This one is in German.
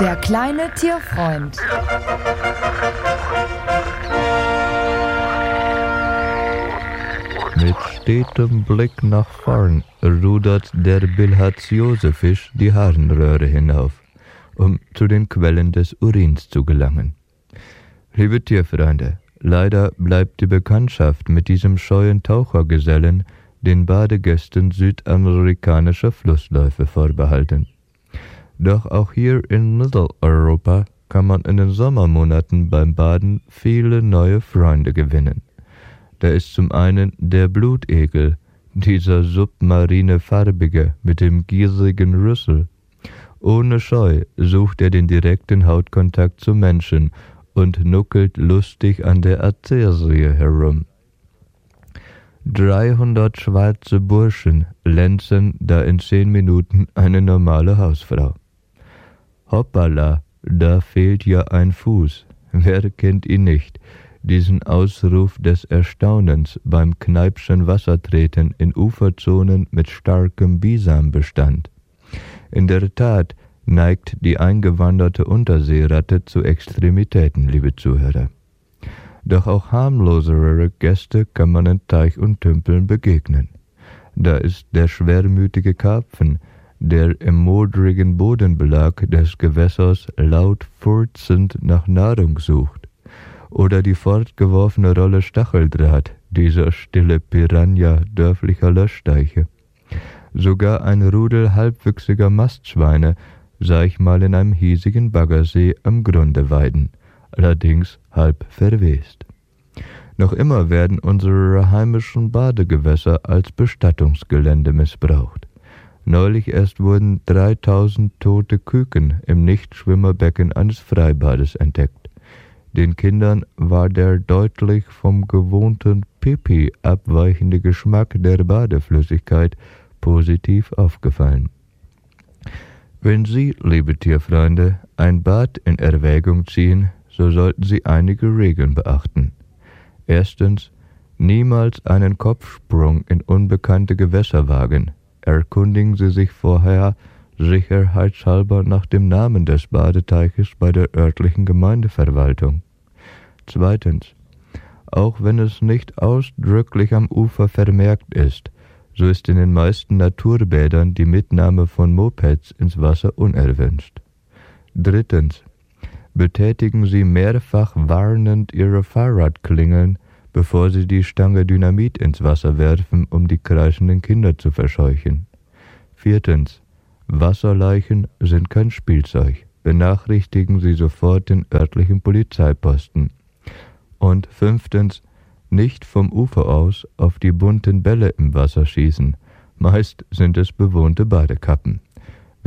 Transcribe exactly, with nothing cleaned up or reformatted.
Der kleine Tierfreund. Mit stetem Blick nach vorn rudert der Bilharziose-Fisch die Harnröhre hinauf, um zu den Quellen des Urins zu gelangen. Liebe Tierfreunde, leider bleibt die Bekanntschaft mit diesem scheuen Tauchergesellen den Badegästen südamerikanischer Flussläufe vorbehalten. Doch auch hier in Mitteleuropa kann man in den Sommermonaten beim Baden viele neue Freunde gewinnen. Da ist zum einen der Blutegel, dieser submarine Farbige mit dem gierigen Rüssel. Ohne Scheu sucht er den direkten Hautkontakt zu Menschen und nuckelt lustig an der Arterie herum. dreihundert schwarze Burschen lenzen da in zehn Minuten eine normale Hausfrau. Hoppala, da fehlt ja ein Fuß. Wer kennt ihn nicht? Diesen Ausruf des Erstaunens beim Kneipschen Wassertreten in Uferzonen mit starkem Bisambestand. In der Tat neigt die eingewanderte Unterseeratte zu Extremitäten, liebe Zuhörer. Doch auch harmlosere Gäste kann man in Teich und Tümpeln begegnen. Da ist der schwermütige Karpfen, der im modrigen Bodenbelag des Gewässers laut furzend nach Nahrung sucht. Oder die fortgeworfene Rolle Stacheldraht, dieser stille Piranha dörflicher Löschteiche. Sogar ein Rudel halbwüchsiger Mastschweine sah ich mal in einem hiesigen Baggersee am Grunde weiden, allerdings halb verwest. Noch immer werden unsere heimischen Badegewässer als Bestattungsgelände missbraucht. Neulich erst wurden dreitausend tote Küken im Nichtschwimmerbecken eines Freibades entdeckt. Den Kindern war der deutlich vom gewohnten Pipi abweichende Geschmack der Badeflüssigkeit positiv aufgefallen. Wenn Sie, liebe Tierfreunde, ein Bad in Erwägung ziehen, so sollten Sie einige Regeln beachten. Erstens, niemals einen Kopfsprung in unbekannte Gewässer wagen. Erkundigen Sie sich vorher sicherheitshalber nach dem Namen des Badeteiches bei der örtlichen Gemeindeverwaltung. Zweitens, auch wenn es nicht ausdrücklich am Ufer vermerkt ist, so ist in den meisten Naturbädern die Mitnahme von Mopeds ins Wasser unerwünscht. Drittens, betätigen Sie mehrfach warnend Ihre Fahrradklingeln, bevor Sie die Stange Dynamit ins Wasser werfen, um die kreischenden Kinder zu verscheuchen. Viertens, Wasserleichen sind kein Spielzeug. Benachrichtigen Sie sofort den örtlichen Polizeiposten. Und fünftens, nicht vom Ufer aus auf die bunten Bälle im Wasser schießen. Meist sind es bewohnte Badekappen.